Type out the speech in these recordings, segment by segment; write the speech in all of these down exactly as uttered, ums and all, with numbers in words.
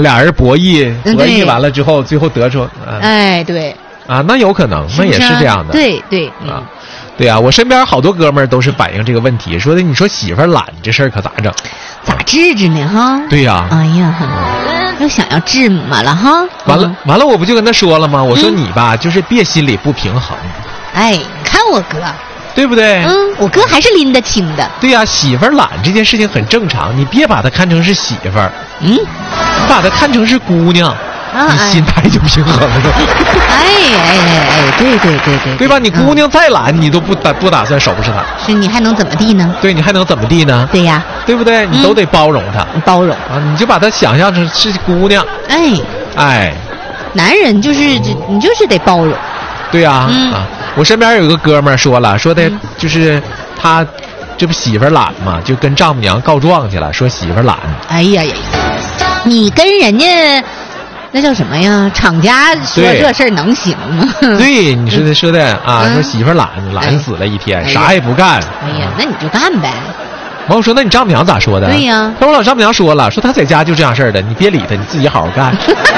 俩人博弈，博弈完了之后，最后得出， 嗯、哎，对， 啊，那有可能， 是是那也是这样的， 对对啊，对啊，我身边好多哥们儿都是反映这个问题，说的你说媳妇儿懒这事儿可咋整？ 咋治治呢？哈， 对呀、啊， 哎呀，又想要治嘛了哈， 完了、 嗯、 完了，我不就跟他说了吗？我说你吧，嗯、就是别心里不平衡。 哎，你看我哥。 对不对？ 嗯，我哥还是拎得清的。 对呀、啊，媳妇儿懒这件事情很正常，你别把她看成是媳妇儿， 嗯， 你把她看成是姑娘，啊、你心态就平衡了。 哎哎哎哎，对对对对， 对吧？你姑娘再懒，嗯、你都不打不打算收拾她， 是你还能怎么地呢？ 对，你还能怎么地呢？ 对呀， 对不对？你都得包容她， 嗯、包容啊，你就把她想象成是姑娘。 哎哎， 男人就是你就是得包容。 对呀、啊， 嗯、 啊，我身边有个哥们儿说了，说的就是他，这不媳妇儿懒嘛，就跟丈母娘告状去了，说媳妇儿懒。 哎呀呀，你跟人家那叫什么呀？厂家说这事儿能行吗？ 对，你说的说的啊， 嗯、 说媳妇儿懒，懒死了一天， 哎、 啥也不干。 哎呀，那你就干呗。 完我说，那你丈母娘咋说的？ 对呀， 他说我老丈母娘说了，说她在家就这样式儿的，你别理她，你自己好好干。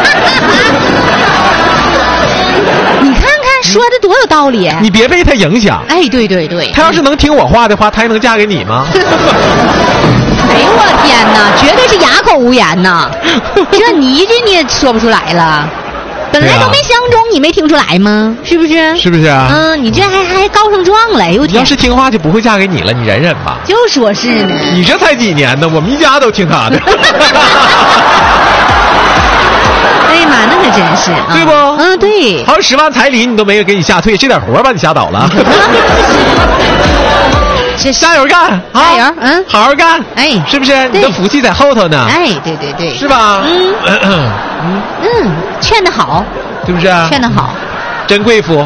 你看看说的多有道理， 你别被他影响。 哎，对对对， 他要是能听我话的话，他还能嫁给你吗？ 哎呦我天哪，绝对是哑口无言呐！这你一句你也说不出来了，本来都没相中，你没听出来吗？是不是？ 是不是啊？ 嗯，你这还还告上状了，哎呦天！ 要是听话就不会嫁给你了，你忍忍吧。 就说是呢。 你这才几年呢？我们一家都听他的。 哎呀妈，那可真是， 对不？ 嗯，对。 好，十万彩礼你都没有给你吓退，这点活把你吓倒了。 这加油干， 加油，嗯， 好好干， 哎， 是不是？你的福气在后头呢。 哎，对对对， 是吧？ 嗯嗯嗯，劝得好， 是不是？ 劝得好， 真贵妇。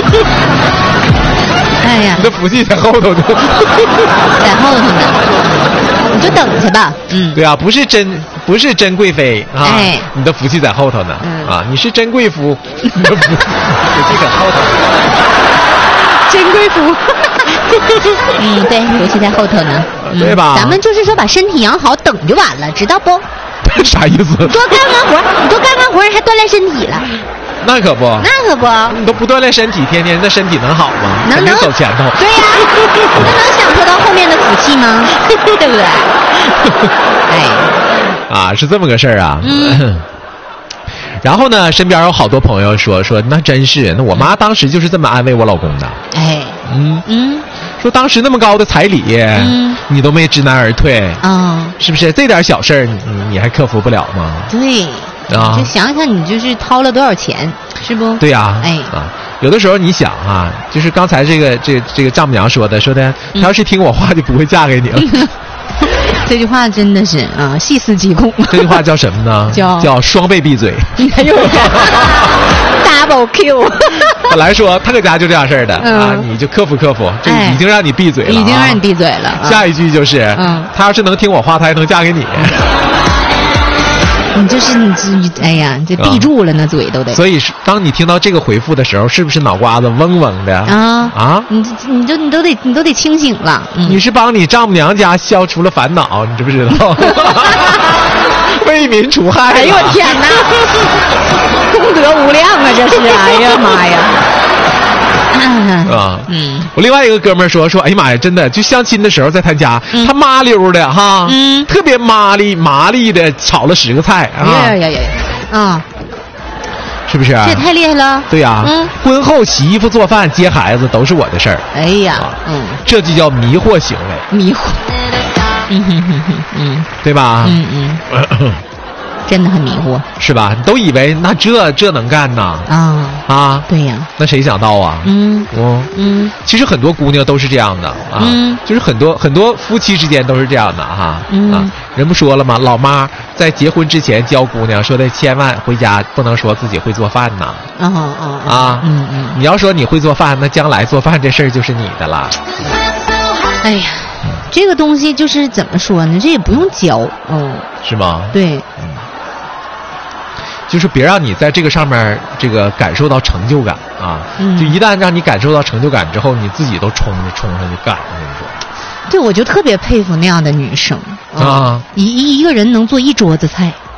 哎呀， 你的福气在后头呢， 在后头呢，你就等去吧。嗯， 对啊，不是真不是真贵妃啊， 哎， 你的福气在后头呢。 嗯啊，你是真贵妇，你的福福气在后头。 真贵妇。嗯，对，福气在后头呢， 嗯、对吧？ 咱们就是说把身体养好，等就完了，知道不？ 啥意思？ 多干干活，你多干干活，还锻炼身体了。 那可不， 那可不， 你都不锻炼身体，天天的身体能好吗？ 能肯定走前头。 对呀、啊，那能享受到后面的福气吗？对不对？哎， 啊，是这么个事儿啊。 嗯。 然后呢，身边有好多朋友说说，那真是，那我妈当时就是这么安慰我老公的。 哎， 嗯嗯， 说当时那么高的彩礼， 嗯， 你都没知难而退啊、哦， 是不是？这点小事儿，你你还克服不了吗？ 对。 啊， 就想想你就是掏了多少钱，是不？ 对呀、啊， 哎啊，有的时候你想啊，就是刚才这个这这个丈母娘说的，说的她要是听我话就不会嫁给你了。嗯、 这句话真的是啊，细思极恐。 这句话叫什么呢？ 叫叫双倍闭嘴。 哎呦 ，double Q。 本来说他搁家就这样式儿的、嗯、啊，你就克服克服，这已经让你闭嘴了、啊哎，已经让你闭嘴了。 啊、下一句就是， 嗯， 他要是能听我话，他还能嫁给你。 你就是你，哎呀，这闭住了，那嘴都得。 所以，当你听到这个回复的时候，是不是脑瓜子嗡嗡的啊啊？ 你你就你都得你都得清醒了。嗯、 你是帮你丈母娘家消除了烦恼，你知不知道？为民除害。 哎呦我天哪，功德无量啊！这是，哎呀妈呀！ 啊， 嗯， 我另外一个哥们儿说说，哎呀妈呀，真的，就相亲的时候在他家， 嗯、 他麻溜的哈， 嗯， 特别麻利麻利的炒了十个菜啊， 呀呀呀，啊， 是不是、啊？ 这也太厉害了。 对呀、啊， 嗯， 婚后洗衣服、做饭、接孩子都是我的事儿。 哎呀，啊、嗯， 这就叫迷惑行为。 迷惑，嗯哼哼哼，嗯， 对吧？ 嗯嗯。真的很迷惑， 是吧？你都以为那这这能干呢？ 啊啊， 对呀， 那谁想到啊？ 嗯， 哦， 嗯， 其实很多姑娘都是这样的啊， 嗯， 就是很多很多夫妻之间都是这样的哈， 嗯啊，人不说了吗？老妈在结婚之前教姑娘说的，千万回家不能说自己会做饭呐， 啊啊啊， 嗯嗯， 你要说你会做饭，那将来做饭这事儿就是你的了。 哎呀，这个东西就是怎么说呢？这也不用教，嗯， 是吗？ 对， 嗯。就是别让你在这个上面这个感受到成就感啊！ 嗯、 就一旦让你感受到成就感之后，你自己都冲着冲上去干。我跟你说， 对，我就特别佩服那样的女生啊！ 一一一个人能做一桌子菜。